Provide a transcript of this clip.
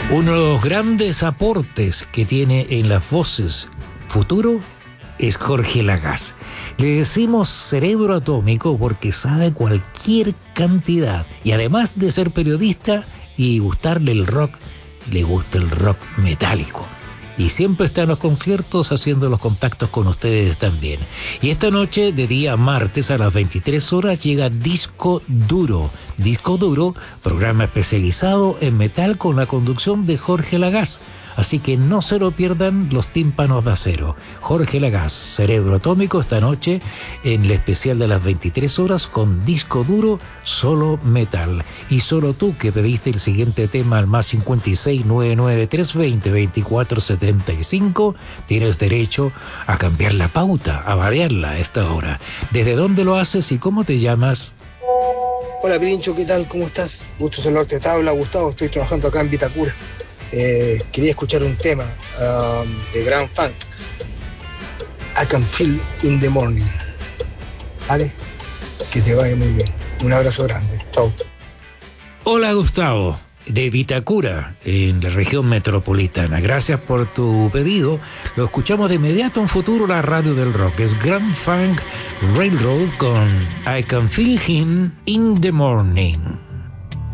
Uno de los grandes aportes que tiene en las voces futuro es Jorge Lagasse. Le decimos cerebro atómico porque sabe cualquier cantidad. Y además de ser periodista y gustarle el rock, le gusta el rock metálico. Y siempre está en los conciertos haciendo los contactos con ustedes también. Y esta noche, de día martes a las 23 horas, llega Disco Duro. Disco Duro, programa especializado en metal con la conducción de Jorge Lagasse. Así que no se lo pierdan los tímpanos de acero. Jorge Lagasse, Cerebro Atómico, esta noche en el especial de las 23 horas con Disco Duro, solo metal. Y solo tú que pediste el siguiente tema al más 56993202475, tienes derecho a cambiar la pauta, a variarla a esta hora. ¿Desde dónde lo haces y cómo te llamas? Hola Pirincho, ¿qué tal? ¿Cómo estás? Gusto saludarte, te habla Gustavo, estoy trabajando acá en Vitacura. Quería escuchar un tema de Grand Funk, I Can Feel in the Morning. ¿Vale? Que te vaya muy bien. Un abrazo grande. Chao. Hola Gustavo, de Vitacura, en la región metropolitana. Gracias por tu pedido. Lo escuchamos de inmediato en Futuro, la radio del rock. Es Grand Funk Railroad con I Can Feel Him in the Morning.